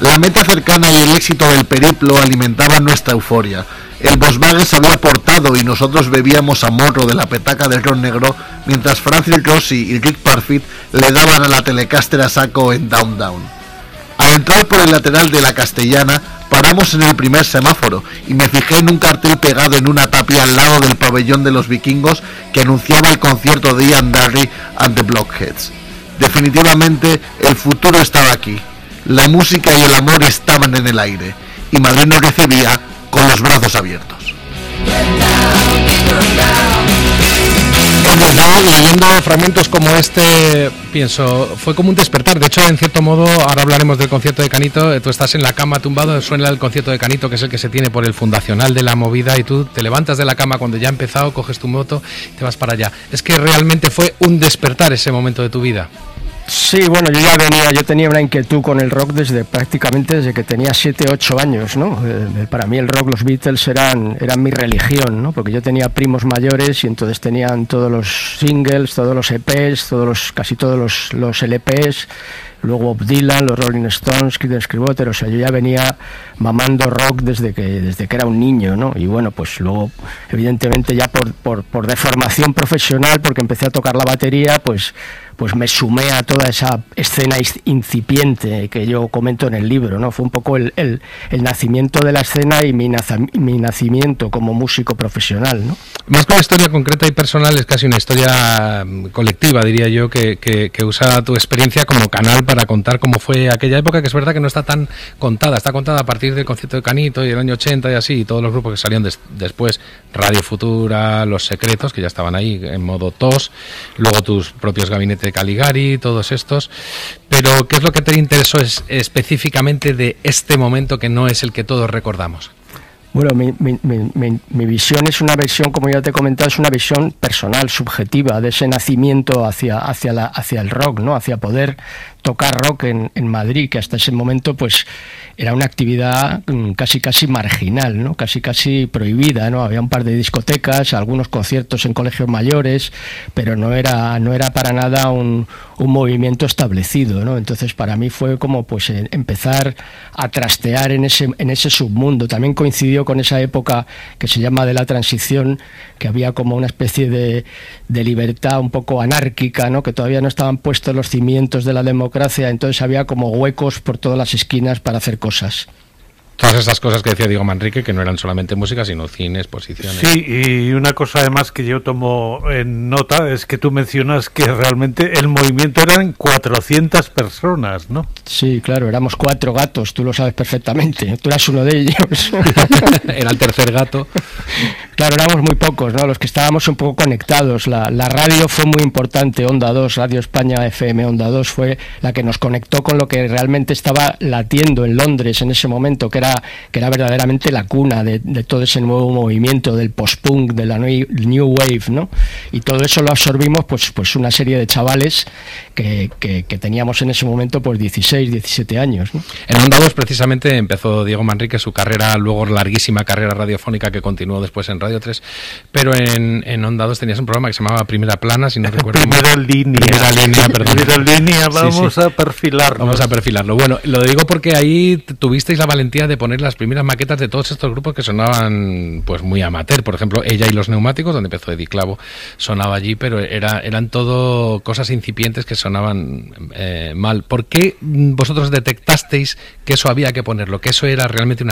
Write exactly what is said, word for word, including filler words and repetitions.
La meta cercana y el éxito del periplo alimentaban nuestra euforia. El Volkswagen se había portado y nosotros bebíamos a morro de la petaca del ron negro, mientras Francis Rossi y Rick Parfitt le daban a la Telecaster a saco en Down Down. Al entrar por el lateral de la Castellana, paramos en el primer semáforo y me fijé en un cartel pegado en una tapia al lado del pabellón de los vikingos que anunciaba el concierto de Ian Dury and the Blockheads. Definitivamente el futuro estaba aquí. La música y el amor estaban en el aire y Madrid nos recibía con los brazos abiertos. Leyendo fragmentos como este, pienso, fue como un despertar. De hecho, en cierto modo, ahora hablaremos del concierto de Canito. Tú estás en la cama tumbado, suena el concierto de Canito, que es el que se tiene por el fundacional de la movida, y tú te levantas de la cama cuando ya ha empezado, coges tu moto y te vas para allá. Es que realmente fue un despertar ese momento de tu vida. Sí, bueno, yo ya venía, yo tenía una inquietud con el rock desde prácticamente desde que tenía siete, ocho años, ¿no? Eh, para mí el rock, los Beatles eran, eran mi religión, ¿no? Porque yo tenía primos mayores y entonces tenían todos los singles, todos los E Pes, todos los, casi todos los, los L Pes, luego Bob Dylan, los Rolling Stones, Creedence Clearwater, o sea, yo ya venía mamando rock desde que, desde que era un niño, ¿no? Y bueno, pues luego, evidentemente ya por, por, por deformación profesional, porque empecé a tocar la batería, pues pues me sumé a toda esa escena incipiente que yo comento en el libro, ¿no? Fue un poco el, el, el nacimiento de la escena y mi, naza, mi nacimiento como músico profesional, ¿no? Más que una historia concreta y personal, es casi una historia colectiva, diría yo, que, que, que usa tu experiencia como canal para contar cómo fue aquella época, que es verdad que no está tan contada, está contada a partir del concierto de Canito y el año ochenta y así, y todos los grupos que salieron des, después, Radio Futura, Los Secretos, que ya estaban ahí en modo tos, luego tus propios gabinetes Caligari, todos estos, pero ¿qué es lo que te interesó es, específicamente de este momento que no es el que todos recordamos? Bueno, mi, mi, mi, mi visión es una visión, como ya te he comentado, es una visión personal, subjetiva, de ese nacimiento hacia, hacia, la, hacia el rock, ¿no? Hacia poder tocar rock en, en Madrid, que hasta ese momento pues era una actividad casi casi marginal, ¿no? Casi casi prohibida, ¿no? Había un par de discotecas, algunos conciertos en colegios mayores, pero no era no era para nada un, un movimiento establecido, ¿no? Entonces para mí fue como pues empezar a trastear en ese en ese submundo. También coincidió con esa época que se llama de la transición, que había como una especie de, de libertad un poco anárquica, ¿no? Que todavía no estaban puestos los cimientos de la democracia, entonces había como huecos por todas las esquinas para hacer cosas. Todas esas cosas que decía Diego Manrique, que no eran solamente música, sino cine, exposiciones. Sí, y una cosa además que yo tomo en nota es que tú mencionas que realmente el movimiento eran cuatrocientas personas, ¿no? Sí, claro, éramos cuatro gatos, tú lo sabes perfectamente, tú eras uno de ellos. Era el tercer gato. Claro, éramos muy pocos, ¿no? Los que estábamos un poco conectados. La, la radio fue muy importante, Onda dos, Radio España F M Onda dos, fue la que nos conectó con lo que realmente estaba latiendo en Londres en ese momento, que era que era verdaderamente la cuna de, de todo ese nuevo movimiento del post-punk, de la new wave, ¿no? Y todo eso lo absorbimos pues pues una serie de chavales que, que, que teníamos en ese momento pues dieciséis, diecisiete años, ¿no? En Onda dos precisamente empezó Diego Manrique su carrera, luego larguísima carrera radiofónica que continuó después en Radio tres, pero en, en Onda dos tenías un programa que se llamaba Primera Plana, si no recuerdo mal. Primera línea. Primera línea, perdón. Primera línea, vamos sí, sí. a perfilarlo. Vamos a perfilarlo. Bueno, lo digo porque ahí tuvisteis la valentía de poner las primeras maquetas de todos estos grupos que sonaban pues muy amateur. Por ejemplo, Ella y los Neumáticos, donde empezó Eddie Clavo, sonaba allí, pero era, eran todo cosas incipientes que sonaban eh, mal. ¿Por qué vosotros detectasteis que eso había que ponerlo, que eso era realmente una